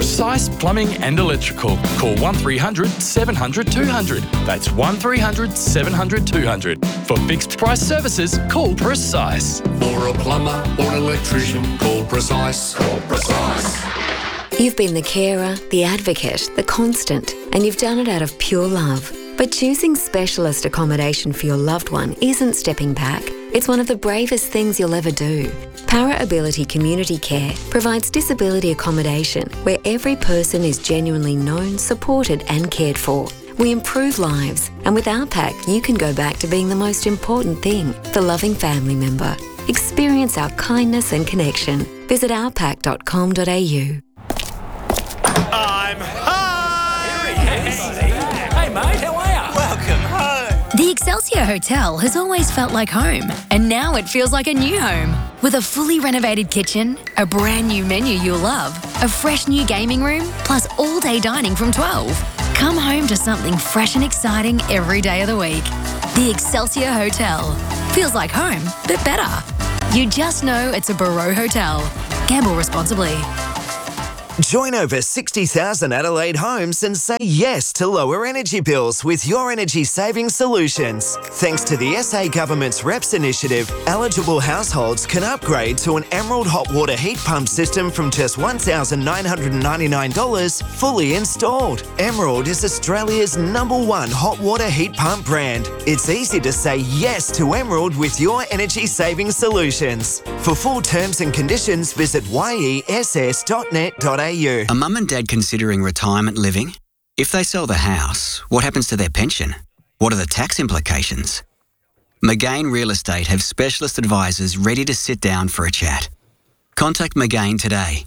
Precise Plumbing and Electrical. Call 1300 700 200. That's 1300 700 200. For fixed price services, call Precise. For a plumber or an electrician, call Precise. Call Precise. You've been the carer, the advocate, the constant, and you've done it out of pure love. But choosing specialist accommodation for your loved one isn't stepping back. It's one of the bravest things you'll ever do. Para Ability Community Care provides disability accommodation where every person is genuinely known, supported and cared for. We improve lives, and with our pack, you can go back to being the most important thing, the loving family member. Experience our kindness and connection. Visit ourpack.com.au. I'm home! Hey mate, how are you? Welcome home! The Excelsior Hotel has always felt like home, and now it feels like a new home. With a fully renovated kitchen, a brand new menu you'll love, a fresh new gaming room, plus all-day dining from 12. Come home to something fresh and exciting every day of the week. The Excelsior Hotel. Feels like home, but better. You just know it's a Barreau Hotel. Gamble responsibly. Join over 60,000 Adelaide homes and say yes to lower energy bills with Your Energy Savings Solutions. Thanks to the SA Government's REPS initiative, eligible households can upgrade to an Emerald hot water heat pump system from just $1,999 fully installed. Emerald is Australia's #1 hot water heat pump brand. It's easy to say yes to Emerald with Your Energy Savings Solutions. For full terms and conditions, visit yess.net.au. A mum and dad considering retirement living? If they sell the house, what happens to their pension? What are the tax implications? McGain Real Estate have specialist advisors ready to sit down for a chat. Contact McGain today.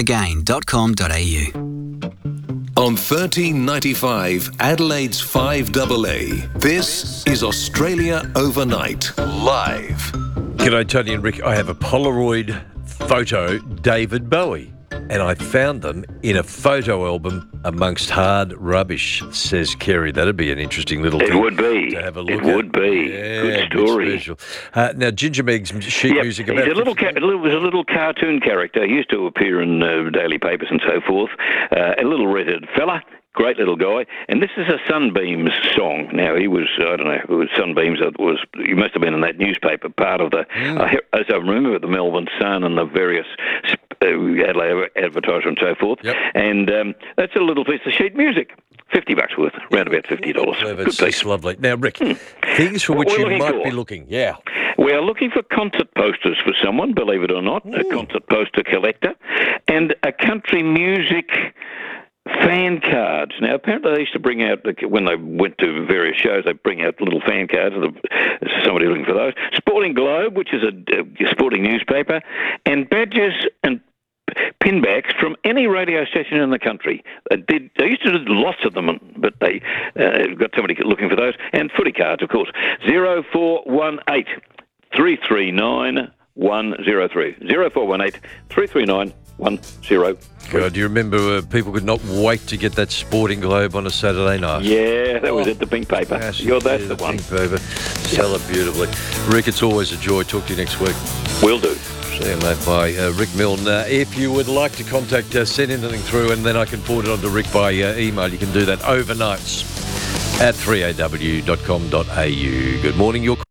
McGain.com.au. On 1395 Adelaide's 5AA, this is Australia Overnight, live. G'day, Tony and Rick. I have a Polaroid photo, David Bowie. And I found them in a photo album amongst hard rubbish, says Kerry. That'd be an interesting little thing. It would be. To have a look it at. would be. Yeah, good story. Now, Ginger Meg's sheet music about... He's was a little cartoon character. He used to appear in daily papers and so forth. A little redheaded fella. Great little guy. And this is a Sunbeams song. Now, he was, I don't know, it was Sunbeams. He must have been in that newspaper, part of the, as I remember, the Melbourne Sun and the various Adelaide advertising and so forth. Yep. And that's a little piece of sheet music. $50 worth, around about $50. Clever, good piece. Lovely. Now, Rick, things for which you might be looking. Yeah. We are looking for concert posters for someone, believe it or not, a concert poster collector, and a country music fan cards. Now, apparently they used to bring out, when they went to various shows, they bring out little fan cards. Somebody looking for those. Sporting Globe, which is a sporting newspaper, and badges and pinbacks from any radio station in the country. They used to do lots of them, but they got somebody looking for those. And footy cards, of course. 0418 339 103. 0418 339 103. God, do you remember people could not wait to get that Sporting Globe on a Saturday night? Yeah, that was it, the pink paper. That's the one. Pink paper. Sell it beautifully. Rick, it's always a joy. Talk to you next week. Will do. See you, mate. Bye. Rick Milne. If you would like to contact us, send anything through and then I can forward it on to Rick by email. You can do that overnights at 3aw.com.au. Good morning. Your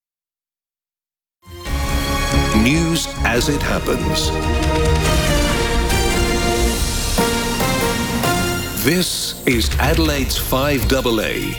News as it happens. This is Adelaide's 5AA.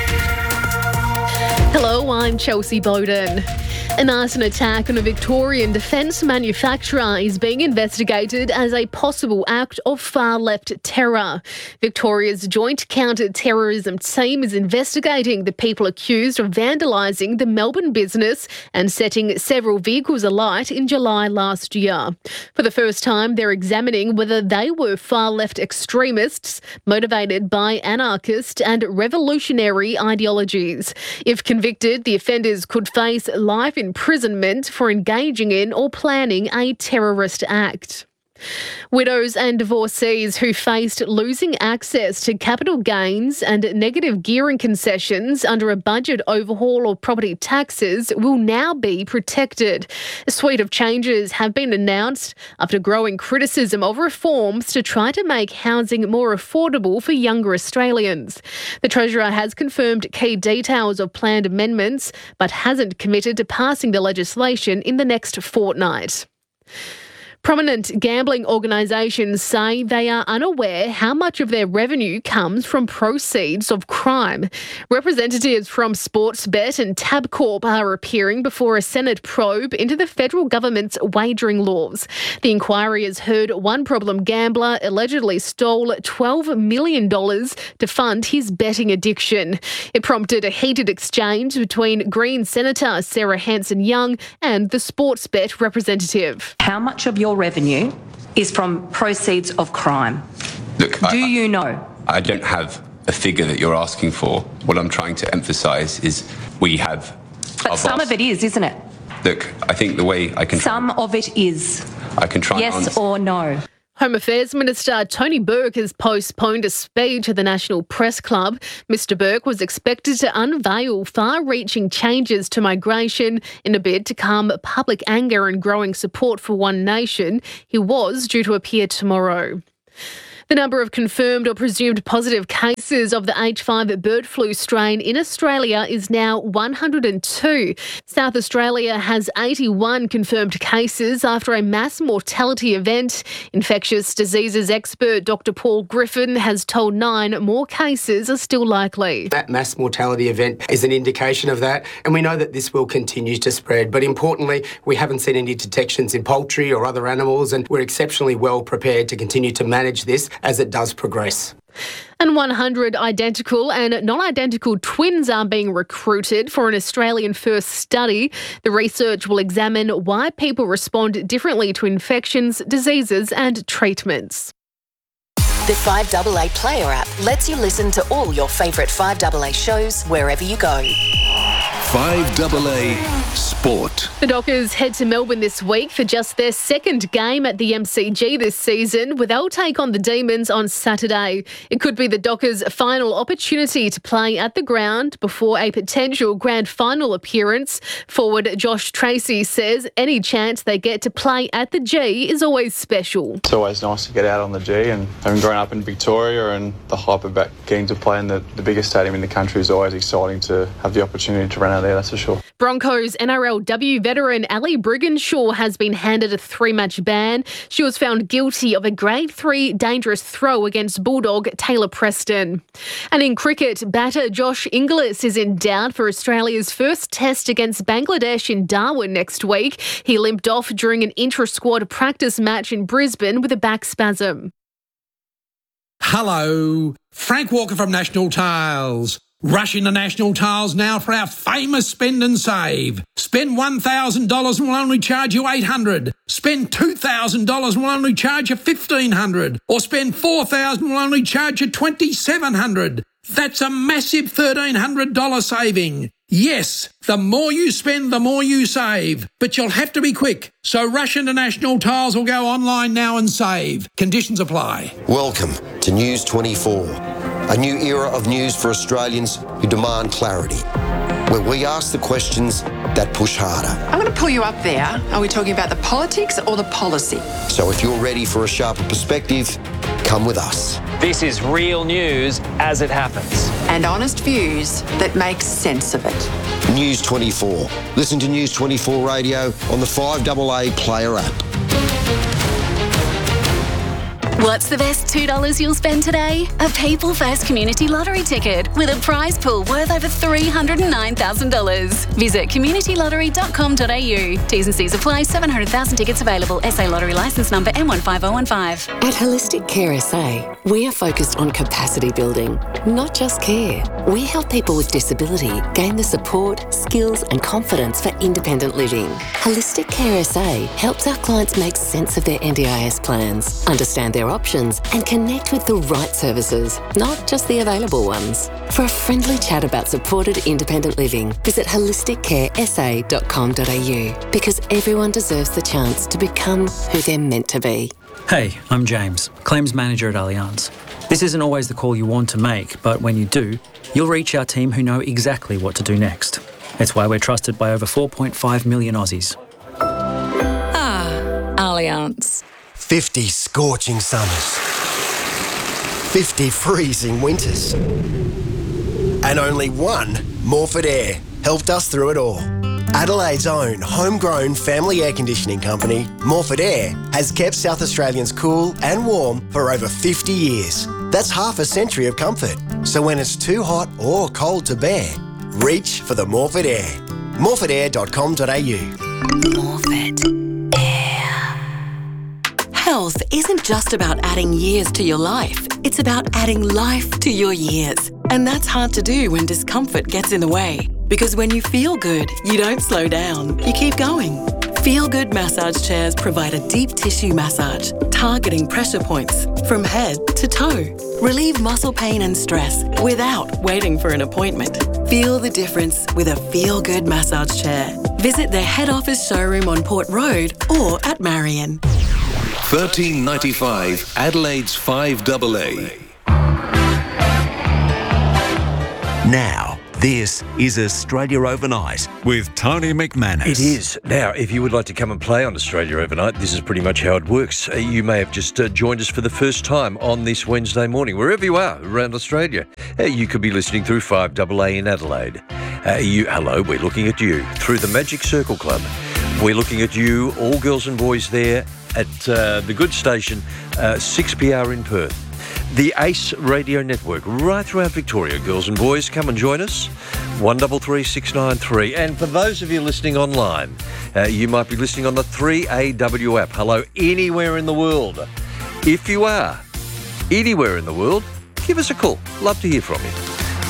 Hello, I'm Chelsea Bowden. An arson attack on a Victorian defence manufacturer is being investigated as a possible act of far-left terror. Victoria's Joint Counter-Terrorism Team is investigating the people accused of vandalising the Melbourne business and setting several vehicles alight in July last year. For the first time, they're examining whether they were far-left extremists motivated by anarchist and revolutionary ideologies. If convicted, the offenders could face life imprisonment for engaging in or planning a terrorist act. Widows and divorcees who faced losing access to capital gains and negative gearing concessions under a budget overhaul or property taxes will now be protected. A suite of changes have been announced after growing criticism of reforms to try to make housing more affordable for younger Australians. The Treasurer has confirmed key details of planned amendments but hasn't committed to passing the legislation in the next fortnight. Prominent gambling organisations say they are unaware how much of their revenue comes from proceeds of crime. Representatives from Sportsbet and Tabcorp are appearing before a Senate probe into the federal government's wagering laws. The inquiry has heard one problem gambler allegedly stole $12 million to fund his betting addiction. It prompted a heated exchange between Green Senator Sarah Hanson-Young and the Sportsbet representative. How much of your revenue is from proceeds of crime? Look, Do you know? I don't have a figure that you're asking for. What I'm trying to emphasise is we have... But some of it is, isn't it? Look, I think the way I can... Some of it is. I can try and Yes or no? Home Affairs Minister Tony Burke has postponed a speech at the National Press Club. Mr Burke was expected to unveil far-reaching changes to migration in a bid to calm public anger and growing support for One Nation. He was due to appear tomorrow. The number of confirmed or presumed positive cases of the H5 bird flu strain in Australia is now 102. South Australia has 81 confirmed cases after a mass mortality event. Infectious diseases expert Dr Paul Griffin has told 9 more cases are still likely. That mass mortality event is an indication of that, and we know that this will continue to spread. But importantly, we haven't seen any detections in poultry or other animals, and we're exceptionally well prepared to continue to manage this as it does progress. And 100 identical and non-identical twins are being recruited for an Australian first study. The research will examine why people respond differently to infections, diseases and treatments. The 5AA Player app lets you listen to all your favourite 5AA shows wherever you go. 5AA Sport. The Dockers head to Melbourne this week for just their second game at the MCG this season, where they'll take on the Demons on Saturday. It could be the Dockers' final opportunity to play at the ground before a potential grand final appearance. Forward Josh Tracy says any chance they get to play at the G is always special. It's always nice to get out on the G, and having grown up in Victoria and the hype about getting to play in the biggest stadium in the country is always exciting to have the opportunity to run out there, that's for sure. Broncos NRLW veteran Ali Brigginshaw has been handed a 3-match ban. She was found guilty of a Grade 3 dangerous throw against Bulldog Taylor Preston. And in cricket, batter Josh Inglis is in doubt for Australia's first test against Bangladesh in Darwin next week. He limped off during an intra-squad practice match in Brisbane with a back spasm. Hello, Frank Walker from National Tiles. Rush into National Tiles now for our famous spend and save. Spend $1,000 and we'll only charge you $800. Spend $2,000 and we'll only charge you $1,500. Or spend $4,000 and we'll only charge you $2,700. That's a massive $1,300 saving. Yes, the more you spend, the more you save. But you'll have to be quick. So rush into National Tiles or go online now and save. Conditions apply. Welcome to News 24, a new era of news for Australians who demand clarity, where we ask the questions that push harder. I'm going to pull you up there. Are we talking about the politics or the policy? So if you're ready for a sharper perspective, come with us. This is real news as it happens. And honest views that make sense of it. News 24. Listen to News 24 Radio on the 5AA Player app. What's the best $2 you'll spend today? A People First Community Lottery ticket with a prize pool worth over $309,000. Visit communitylottery.com.au. T's and C's apply. 700,000 tickets available. SA Lottery licence number M15015. At Holistic Care SA, we are focused on capacity building, not just care. We help people with disability gain the support, skills and confidence for independent living. Holistic Care SA helps our clients make sense of their NDIS plans, understand their options and connect with the right services, not just the available ones. For a friendly chat about supported independent living, visit holisticcaresa.com.au, because everyone deserves the chance to become who they're meant to be. Hey, I'm James, Claims Manager at Allianz. This isn't always the call you want to make, but when you do, you'll reach our team who know exactly what to do next. It's why we're trusted by over 4.5 million Aussies. Allianz. 50 scorching summers. 50 freezing winters. And only one Morford Air helped us through it all. Adelaide's own homegrown family air conditioning company, Morford Air, has kept South Australians cool and warm for over 50 years. That's half a century of comfort. So when it's too hot or cold to bear, reach for the Morford Air. morfordair.com.au. Morford Air. Health isn't just about adding years to your life. It's about adding life to your years. And that's hard to do when discomfort gets in the way. Because when you feel good, you don't slow down. You keep going. Feel Good massage chairs provide a deep tissue massage, targeting pressure points from head to toe. Relieve muscle pain and stress without waiting for an appointment. Feel the difference with a Feel Good massage chair. Visit their head office showroom on Port Road or at Marion. $13.95 Adelaide's 5AA. Now, this is Australia Overnight with Tony McManus. It is. Now, if you would like to come and play on Australia Overnight, this is pretty much how it works. You may have just joined us for the first time on this Wednesday morning, wherever you are around Australia. You could be listening through 5AA in Adelaide. Hello, we're looking at you through the Magic Circle Club. We're looking at you, all girls and boys there at the good station, 6PR in Perth. The ACE Radio Network, right throughout Victoria. Girls and boys, come and join us. 133693. And for those of you listening online, you might be listening on the 3AW app. Hello, anywhere in the world. If you are anywhere in the world, give us a call. Love to hear from you.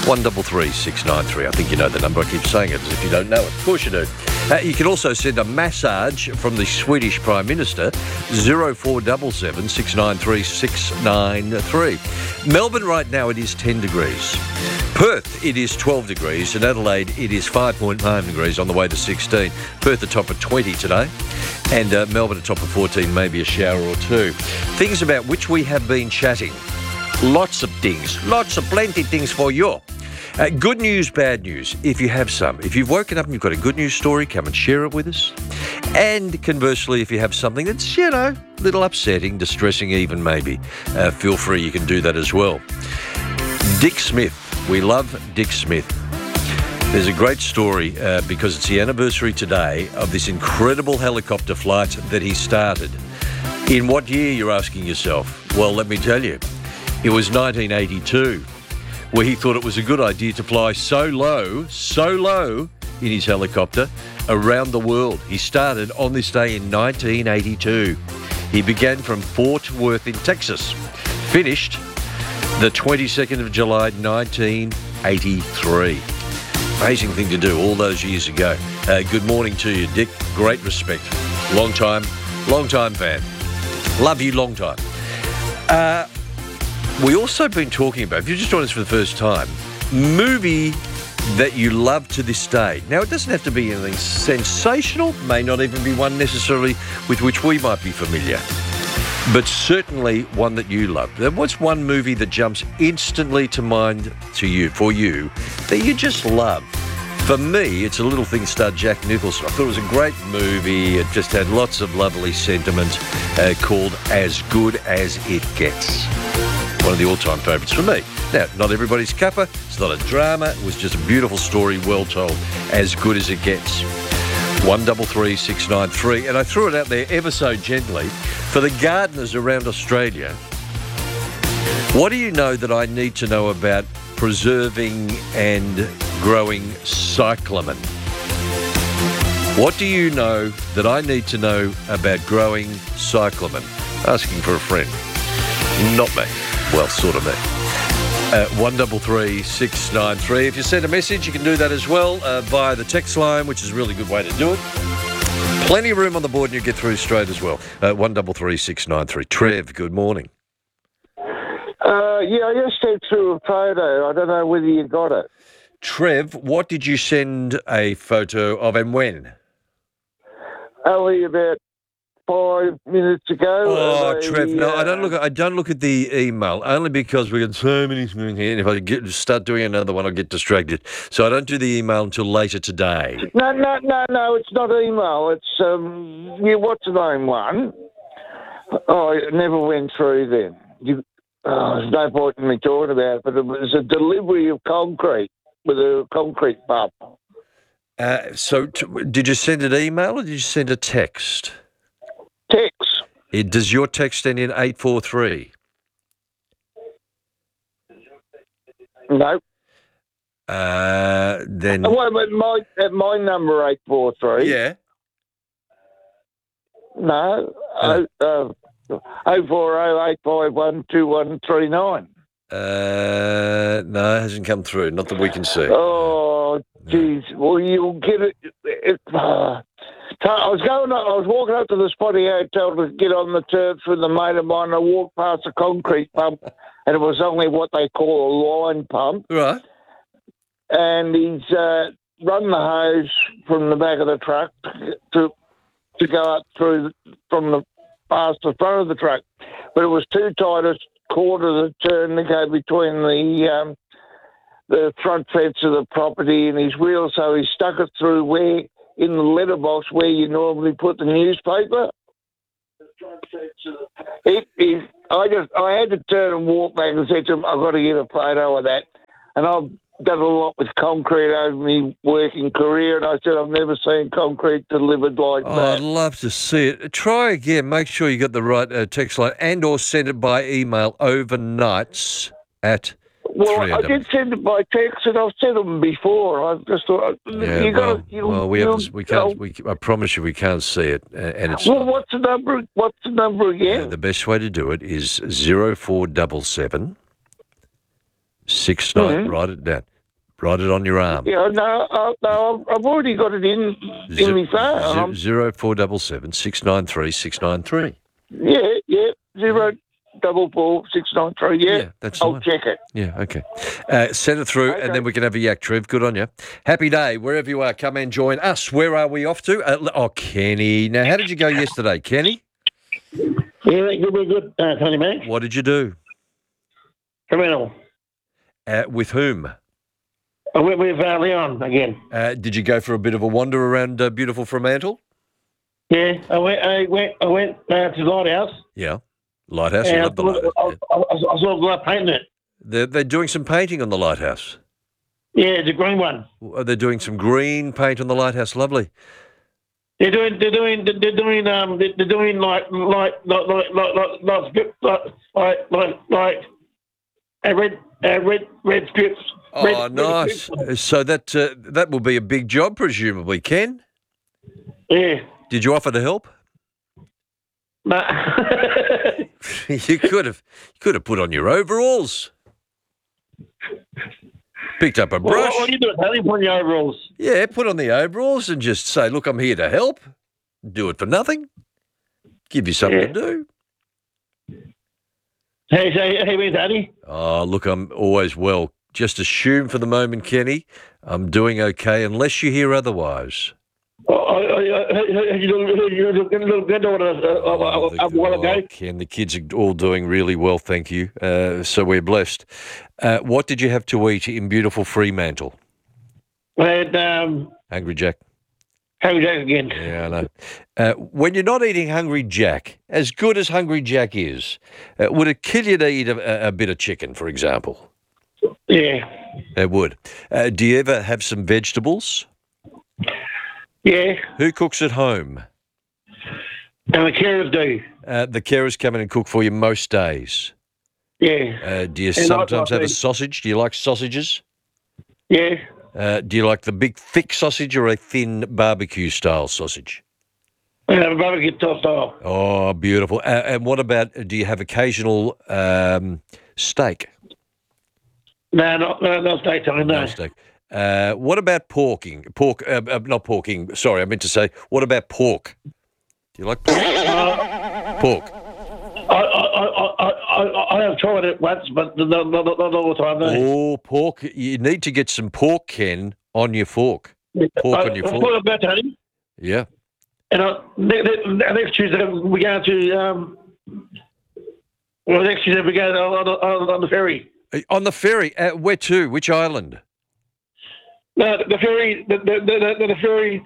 133693. I think you know the number. I keep saying it as if you don't know it. Of course you do. You can also send a massage from the Swedish Prime Minister, 0477 693 693. Melbourne right now it is 10 degrees. Perth it is 12 degrees. In Adelaide it is 5.9 degrees on the way to 16. Perth atop of 20 today. And Melbourne atop of 14, maybe a shower or two. Things about which we have been chatting. Lots of things. Plenty things for you. Good news, bad news, if you have some. If you've woken up and you've got a good news story, come and share it with us. And conversely, if you have something that's, a little upsetting, distressing even maybe, feel free, you can do that as well. Dick Smith. We love Dick Smith. There's a great story because it's the anniversary today of this incredible helicopter flight that he started. In what year, you're asking yourself? Well, let me tell you. It was 1982. Where he thought it was a good idea to fly so low in his helicopter around the world. He started on this day in 1982. He began from Fort Worth in Texas, finished the 22nd of July 1983. Amazing thing to do all those years ago. Good morning to you, Dick. Great respect. Long time fan. Love you long time. We also been talking about, if you just joined us for the first time, movie that you love to this day. Now, it doesn't have to be anything sensational, may not even be one necessarily with which we might be familiar, but certainly one that you love. What's one movie that jumps instantly to mind for you, that you just love? For me, it's a little thing starred Jack Nicholson. I thought it was a great movie. It just had lots of lovely sentiment called As Good As It Gets. One of the all-time favourites for me. Now, not everybody's cuppa. It's not a drama. It was just a beautiful story, well told. As good as it gets. 133693. And I threw it out there ever so gently. For the gardeners around Australia, what do you know that I need to know about preserving and growing cyclamen? What do you know that I need to know about growing cyclamen? Asking for a friend. Not me. Well, sort of me. 133693. If you send a message, you can do that as well via the text line, which is a really good way to do it. Plenty of room on the board and you get through straight as well. 133693. Trev, good morning. Yeah, I just sent through a photo. I don't know whether you got it. Trev, what did you send a photo of and when? Only about 5 minutes ago. Oh, Trev, no, I don't look at the email only because we got so many things here, and if I start doing another one, I'll get distracted. So I don't do the email until later today. No, it's not email. It's what's the name one? Oh, it never went through then. There's no point in me talking about it, but it was a delivery of concrete with a concrete pump. Did you send an email or did you send a text? Text. Does your text end in 843? No. Then. At my number 843. Yeah. No. 040-851-2139. No, it hasn't come through. Not that we can see. Oh, geez. Well, you'll get it. I was walking up to the Spotty Hotel to get on the turf with a mate of mine. I walked past a concrete pump, and it was only what they call a line pump. Right. And he's run the hose from the back of the truck to go up through from past the front of the truck, but it was too tight a quarter of the turn to go between the front fence of the property and his wheel, so he stuck it through where in the letterbox where you normally put the newspaper. I had to turn and walk back and said to him, I've got to get a photo of that. And I've done a lot with concrete over my working career, and I said I've never seen concrete delivered like that. I'd love to see it. Try again. Make sure you got the right text line, and or send it by email overnights at. Well, I did send it by text, and I've sent them before. I just thought, I promise you, we can't see it, and it's. Well, what's the number? What's the number again? The best way to do it is 0477 69. Write it down. Write it on your arm. Yeah, no, I've already got it in my phone. 0477 693 693. Yeah, 044 693. Yeah, that's I'll check it. Yeah, okay. Send it through, and then we can have a yak, Trev. Good on you. Happy day, wherever you are. Come and join us. Where are we off to? Kenny. Now, how did you go yesterday, Kenny? Yeah, we're good, Tony, mate. What did you do? Fremantle. With whom? I went with Leon again. Did you go for a bit of a wander around beautiful Fremantle? Yeah, I went to the Lighthouse. Yeah, Lighthouse. You love the Lighthouse. I saw a guy painting it. They're doing some painting on the Lighthouse. Yeah, it's a green one. They're doing some green paint on the Lighthouse. Lovely. They're doing like red strips. Oh, nice. So that will be a big job, presumably, Ken? Yeah. Did you offer to help? No. You could have put on your overalls. Picked up a brush. What are you doing? How do you put on your overalls? Yeah, put on the overalls and just say, look, I'm here to help. Do it for nothing. Give you something to do. Hey, Daddy. Oh, look, I'm always well. Just assume for the moment, Kenny, I'm doing okay unless you hear otherwise. Ken, the kids are all doing really well, thank you. So we're blessed. What did you have to eat in beautiful Fremantle? I had Hungry Jack. Hungry Jack again. Yeah, I know. When you're not eating Hungry Jack, as good as Hungry Jack is, would it kill you to eat a bit of chicken, for example? Yeah. It would. Do you ever have some vegetables? Yeah. Who cooks at home? And the carers do. The carers come in and cook for you most days? Yeah. Do you sometimes have a sausage? Do you like sausages? Yeah. Do you like the big thick sausage or a thin barbecue-style sausage? Barbecue style. Oh, beautiful. And what about, do you have occasional steak? No steak, Tony, no. No steak. What about porking? Not porking. Sorry, I meant to say, what about pork? Do you like pork? Pork. I have tried it once, but not all the time. No. Oh, pork. You need to get some pork, Ken, on your fork. Pork on your fork. What about Tony? Yeah. next Tuesday we go to next Tuesday we go on the ferry. On the ferry, where to? Which island? No, the ferry. The ferry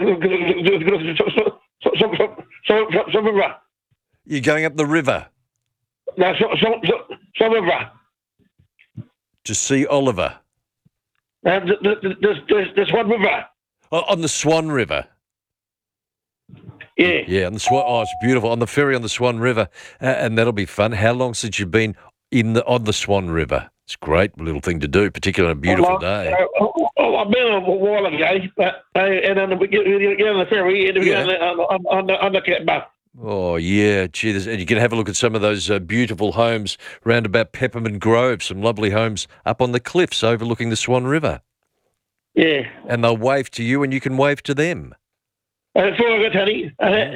goes some river. You're going up the river. No, some river. To see Oliver. The Swan River. Oh, on the Swan River. Yeah. Yeah, on the Swan. Oh, it's beautiful. On the ferry on the Swan River. And that'll be fun. How long since you've been on the Swan River? It's a great little thing to do, particularly on a beautiful day. I've been on a while ago, and then we get on the ferry and we get on the bus. Oh, yeah. Gee, and you can have a look at some of those beautiful homes round about Peppermint Grove, some lovely homes up on the cliffs overlooking the Swan River. Yeah. And they'll wave to you and you can wave to them. That's all I got, Tony.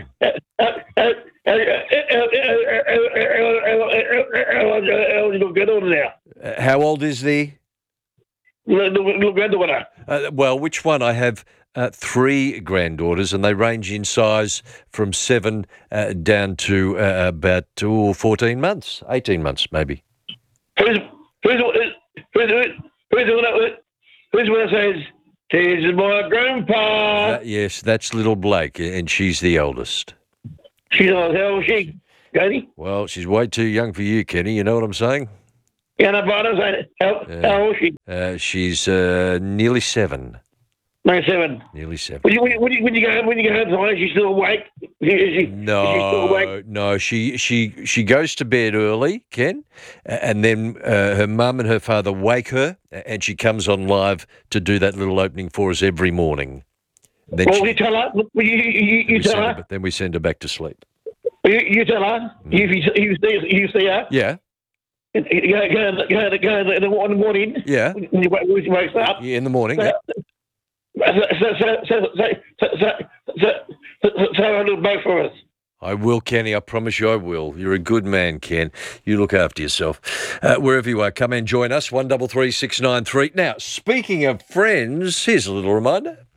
How old is the? Little granddaughter. Well, which one? I have 3 granddaughters, and they range in size from 7 down to about 14 months, 18 months, maybe. Who's the one that says, "This is my grandpa"? Yes, that's little Blake, and she's the eldest. She's not how old is she, Kenny? Well, she's way too young for you, Kenny. You know what I'm saying? Yeah, no, but I'm saying, how old is she? She's nearly 7. No, 7. Nearly 7. When you go home tonight, is she still awake? Is she still awake? No. She goes to bed early, Ken, and then her mum and her father wake her, and she comes on live to do that little opening for us every morning. Then you tell her. You tell her. But then we send her back to sleep. You tell her. You see her. Yeah. Go in the morning. Yeah. When she wakes up. Yeah, in the morning. So a little boat for us. I will, Kenny. I promise you I will. You're a good man, Ken. You look after yourself. Wherever you are, come and join us, 133693. Now, speaking of friends, here's a little reminder.